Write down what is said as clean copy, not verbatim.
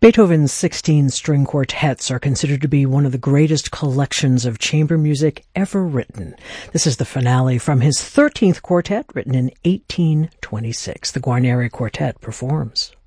Beethoven's 16 string quartets are considered to be one of the greatest collections of chamber music ever written. This is the finale from his 13th quartet, written in 1826. The Guarneri Quartet performs.